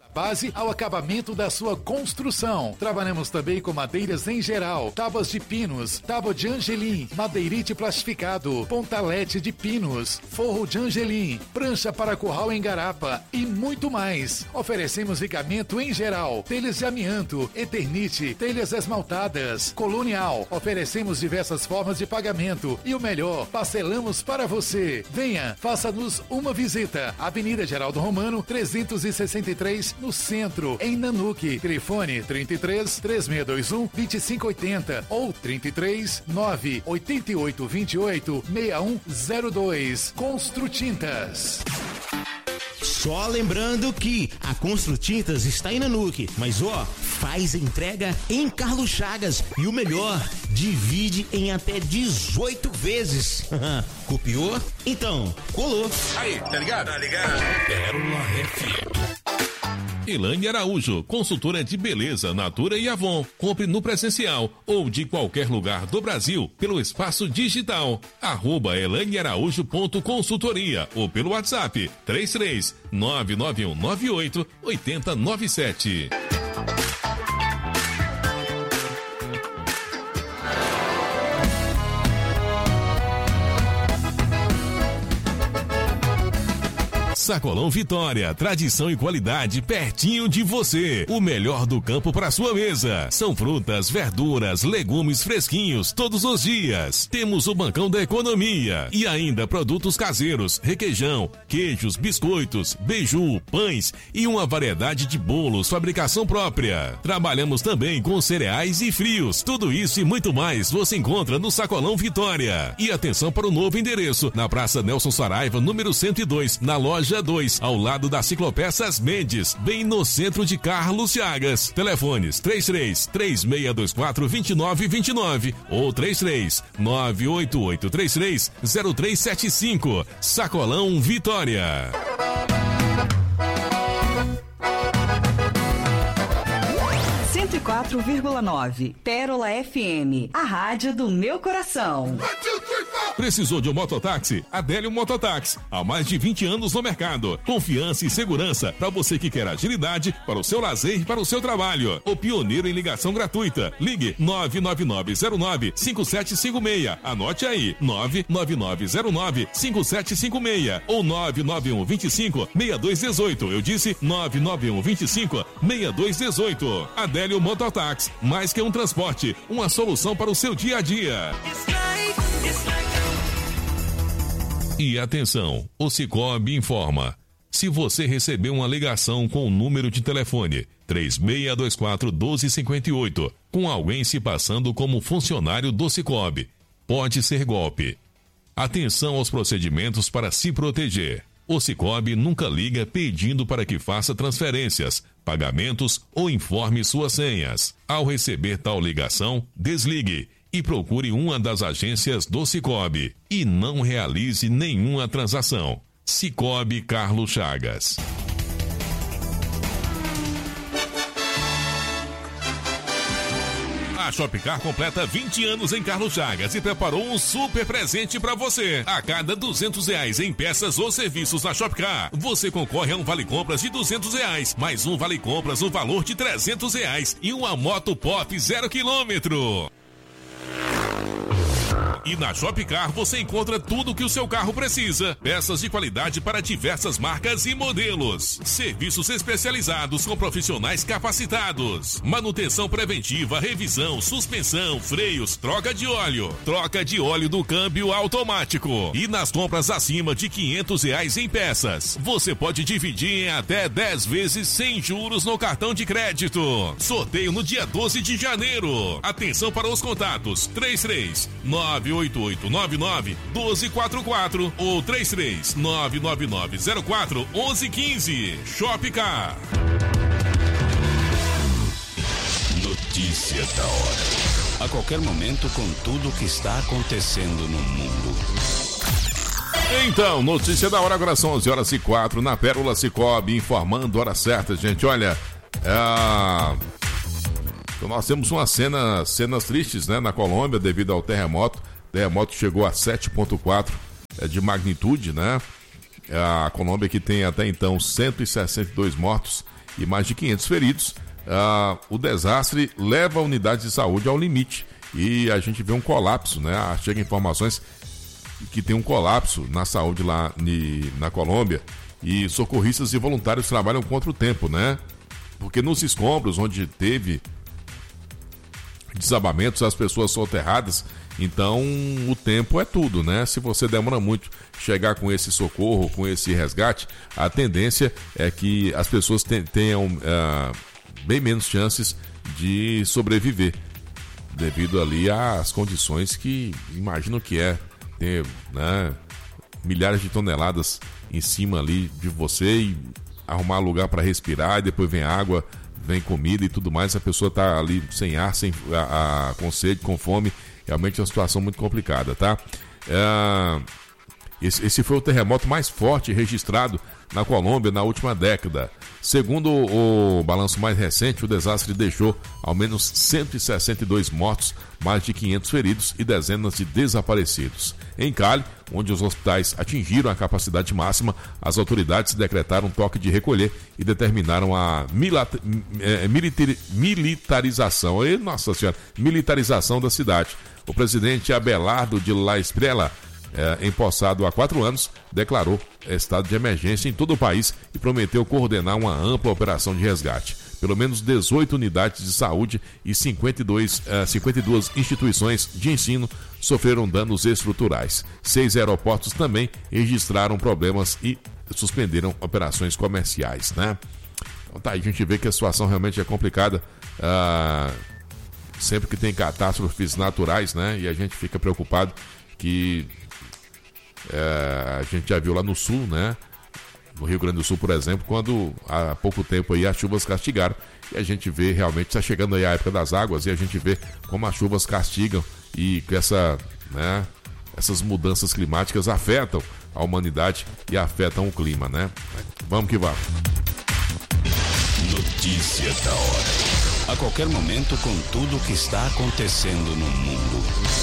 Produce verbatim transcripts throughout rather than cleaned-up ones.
base ao acabamento da sua construção. Trabalhamos também com madeiras em geral, tábuas de pinos, tábua de angelim, madeirite plastificado, pontalete de pinos, forro de angelim, prancha para curral em garapa e muito mais. Oferecemos vigamento em geral, telhas de amianto, eternite, telhas esmaltadas, colonial. Oferecemos diversas formas de pagamento e o melhor, parcelamos para você. Venha, faça-nos uma visita. Avenida Geraldo Romano, trezentos e sessenta e três, no centro, em Nanuque. Telefone trinta e três, três seis dois um, dois cinco oito zero ou trinta e três, nove oito oito dois oito, seis um zero dois. Construtintas. Só lembrando que a Construtintas está em Nanuque, mas ó, faz entrega em Carlos Chagas e o melhor, divide em até dezoito vezes. Copiou? Então, colou. Aí, tá ligado? Tá ligado? Pérola F M. Elaine Araújo, consultora de beleza, Natura e Avon. Compre no presencial ou de qualquer lugar do Brasil pelo espaço digital. Arroba elaine araújo ponto consultoria ou pelo WhatsApp três três nove nove um nove oito oito zero nove sete. Sacolão Vitória, tradição e qualidade pertinho de você. O melhor do campo para sua mesa. São frutas, verduras, legumes fresquinhos todos os dias. Temos o bancão da economia e ainda produtos caseiros, requeijão, queijos, biscoitos, beiju, pães e uma variedade de bolos, fabricação própria. Trabalhamos também com cereais e frios. Tudo isso e muito mais você encontra no Sacolão Vitória. E atenção para o novo endereço, na Praça Nelson Saraiva, número cento e dois, na loja dois, ao lado da Ciclopeças Mendes, bem no centro de Carlos Chagas. Telefones três três, três seis dois quatro, dois nove dois nove ou três três, nove oito oito três três, zero três sete cinco. Sacolão Vitória. cento e quatro vírgula nove Pérola F M, a rádio do meu coração. Precisou de um mototáxi? Adélio Mototáxi. Há mais de vinte anos no mercado. Confiança e segurança para você que quer agilidade para o seu lazer e para o seu trabalho. O pioneiro em ligação gratuita. Ligue nove nove nove zero nove cinco sete cinco seis. Anote aí, nove nove nove zero nove cinco sete cinco seis ou nove nove um dois cinco, seis dois um oito. Eu disse nove nove um dois cinco, seis dois um oito. Adélio Mototáxi. Mais que um transporte, uma solução para o seu dia a dia. E atenção, o Cicobi informa. Se você recebeu uma ligação com o número de telefone três seis dois quatro, um dois cinco oito, com alguém se passando como funcionário do Cicobi, pode ser golpe. Atenção aos procedimentos para se proteger. O Cicobi nunca liga pedindo para que faça transferências, pagamentos ou informe suas senhas. Ao receber tal ligação, desligue e procure uma das agências do Cicobi e não realize nenhuma transação. Cicobi Carlos Chagas. A Shopcar completa vinte anos em Carlos Chagas e preparou um super presente para você. A cada duzentos reais em peças ou serviços na Shopcar, você concorre a um vale-compras de duzentos reais, mais um vale-compras no valor de trezentos reais e uma moto pop zero quilômetro. E na Shopcar você encontra tudo o que o seu carro precisa. Peças de qualidade para diversas marcas e modelos. Serviços especializados com profissionais capacitados. Manutenção preventiva, revisão, suspensão, freios, troca de óleo. Troca de óleo do câmbio automático. E nas compras acima de quinhentos reais em peças, você pode dividir em até dez vezes sem juros no cartão de crédito. Sorteio no dia doze de janeiro. Atenção para os contatos três três nove oito oito nove nove um dois quatro quatro ou três três nove nove nove zero quatro um um um cinco. Shopcar. Notícia da hora. A qualquer momento, com tudo o que está acontecendo no mundo. Então, notícia da hora, agora são onze horas e quatro na Pérola Cicobi, informando a hora certa, gente. Olha, é... então nós temos umas cenas, cenas tristes, né, na Colômbia devido ao terremoto. O terremoto chegou a sete ponto quatro é, de magnitude, né? A Colômbia que tem até então cento e sessenta e dois mortos e mais de quinhentos feridos. Ah, o desastre leva a unidade de saúde ao limite e a gente vê um colapso, né? Chegam informações que tem um colapso na saúde lá ni, na Colômbia e socorristas e voluntários trabalham contra o tempo, né? Porque nos escombros onde teve desabamentos, as pessoas soterradas, então o tempo é tudo, né? Se você demora muito chegar com esse socorro, com esse resgate, a tendência é que as pessoas tenham uh, bem menos chances de sobreviver, devido ali às condições que imagino que é ter, né, milhares de toneladas em cima ali de você e arrumar lugar para respirar, e depois vem água, vem comida e tudo mais, a pessoa tá ali sem ar, sem, a, a, com sede, com fome, realmente é uma situação muito complicada, tá? É, esse, esse foi o terremoto mais forte registrado na Colômbia na última década. Segundo o balanço mais recente, o desastre deixou ao menos cento e sessenta e dois mortos, mais de quinhentos feridos e dezenas de desaparecidos. Em Cali, onde os hospitais atingiram a capacidade máxima, as autoridades decretaram um toque de recolher e determinaram a milata, é, militar, militarização, e, nossa senhora, militarização da cidade. O presidente Abelardo de La Espriella, É, empossado há quatro anos, declarou estado de emergência em todo o país e prometeu coordenar uma ampla operação de resgate. Pelo menos dezoito unidades de saúde e cinquenta e dois, uh, cinquenta e duas instituições de ensino sofreram danos estruturais. Seis aeroportos também registraram problemas e suspenderam operações comerciais, né? Então tá aí, a gente vê que a situação realmente é complicada. Uh, sempre que tem catástrofes naturais, né? E a gente fica preocupado que É, a gente já viu lá no sul, né? No Rio Grande do Sul, por exemplo, quando há pouco tempo aí as chuvas castigaram, e a gente vê realmente, está chegando aí a época das águas, e a gente vê como as chuvas castigam e que essa, né, essas mudanças climáticas afetam a humanidade e afetam o clima, né? Vamos que vamos. Notícia da hora. A qualquer momento, com tudo o que está acontecendo no mundo.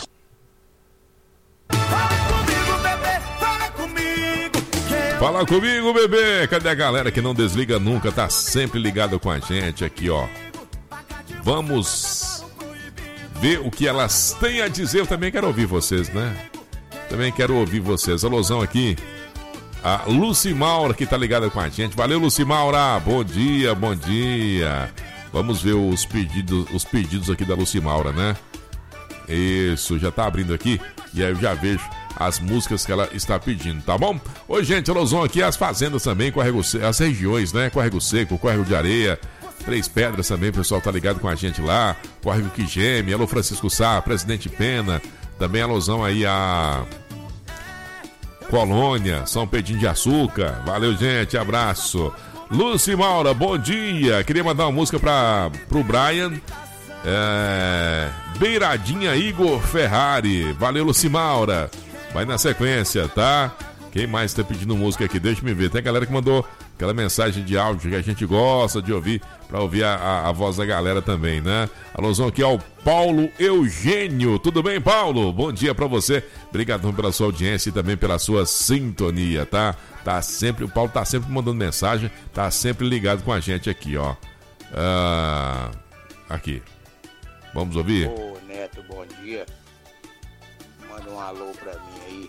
Fala comigo, bebê! Cadê a galera que não desliga nunca? Tá sempre ligado com a gente aqui, ó. Vamos ver o que elas têm a dizer. Eu também quero ouvir vocês, né? Também quero ouvir vocês. Alusão aqui, a Lucimaura que tá ligada com a gente. Valeu, Lucimaura! Bom dia, bom dia! Vamos ver os pedidos, os pedidos aqui da Lucimaura, né? Isso, já tá abrindo aqui e aí eu já vejo as músicas que ela está pedindo, tá bom? Oi, gente, alusão aqui as fazendas também, Córrego Seco, as regiões, né? Córrego Seco, Córrego de Areia, Três Pedras também, o pessoal tá ligado com a gente lá, Córrego que geme, alô Francisco Sá, Presidente Pena, também alusão aí a Colônia, São Pedrinho de Açúcar, valeu, gente, abraço. Lúcia Maura, bom dia, queria mandar uma música para pro Brian, é... Beiradinha Igor Ferrari, valeu, Lúcia Maura. Vai na sequência, tá? Quem mais tá pedindo música aqui? Deixa eu ver. Tem a galera que mandou aquela mensagem de áudio que a gente gosta de ouvir, pra ouvir a, a, a voz da galera também, né? Alusão aqui ao Paulo Eugênio. Tudo bem, Paulo? Bom dia pra você. Obrigadão pela sua audiência e também pela sua sintonia, tá? Tá sempre, o Paulo tá sempre mandando mensagem, tá sempre ligado com a gente aqui, ó. Ah, aqui. Vamos ouvir? Ô, Neto, bom dia. Manda um alô pra mim aí.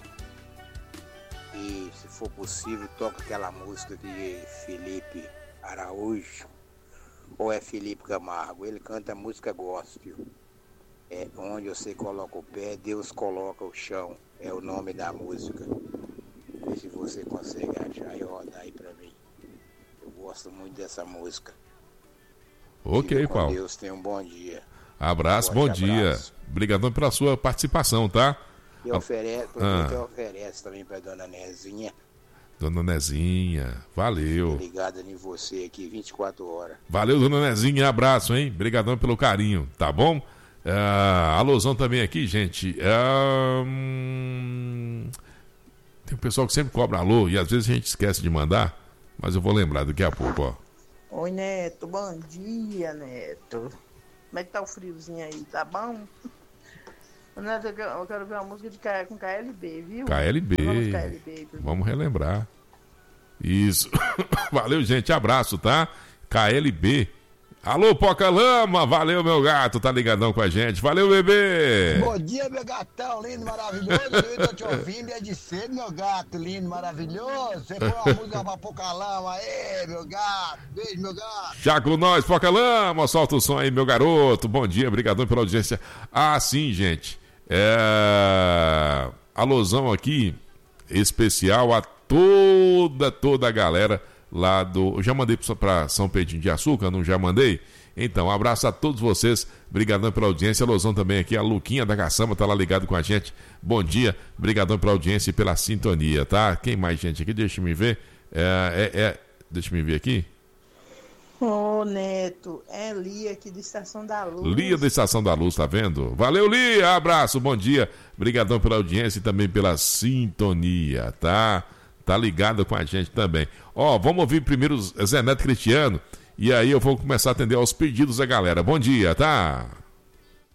E se for possível, toca aquela música de Felipe Araújo. Ou é Felipe Camargo. Ele canta música gospel. É Onde Você Coloca o Pé, Deus Coloca o Chão. É o nome da música. Vê se você consegue achar e rodar aí pra mim. Eu gosto muito dessa música. Ok, Fica com Paulo. Deus, tenha um bom dia. Abraço, bom dia. Obrigadão pela sua participação, tá? E oferece, ah. eu oferece também pra dona Nezinha. Dona Nezinha, valeu. Ligada em você aqui, vinte e quatro horas. Valeu, dona Nezinha, abraço, hein? Obrigadão pelo carinho, tá bom? Ah, alusão também aqui, gente. Ah, hum... Tem um pessoal que sempre cobra alô e às vezes a gente esquece de mandar, mas eu vou lembrar daqui a pouco, ó. Oi, Neto, bom dia, Neto. Como é que tá o friozinho aí, tá bom? Neto, eu quero ver uma música de K... com K L B, viu? K L B, Vamos, K L B, vamos relembrar. Isso. Valeu, gente, abraço, tá? K L B. Alô, Poca Lama, valeu, meu gato, tá ligadão com a gente. Valeu, bebê. Bom dia, meu gatão lindo, maravilhoso. Eu tô te ouvindo, é de cedo, meu gato lindo, maravilhoso. Você põe uma música pra Poca Lama aí, meu gato. Beijo, meu gato. Já com nós, Poca Lama, solta o som aí, meu garoto. Bom dia, obrigadão pela audiência. Ah, sim, gente. É... Alôzão aqui, especial a toda, toda a galera lá do... Eu já mandei para São Pedrinho de Açúcar, não já mandei? Então, um abraço a todos vocês, brigadão pela audiência, alôzão também aqui, a Luquinha da Caçamba tá lá ligado com a gente, bom dia, brigadão pela audiência e pela sintonia, tá? Quem mais, gente, aqui, deixa eu me ver, é, é, é... deixa eu me ver aqui. Ô, Neto, é Lia aqui da Estação da Luz. Lia da Estação da Luz, tá vendo? Valeu, Lia, abraço, bom dia, brigadão pela audiência e também pela sintonia, tá? Tá ligado com a gente também. Ó, vamos ouvir primeiro Zé Neto Cristiano e aí eu vou começar a atender aos pedidos da galera. Bom dia, tá?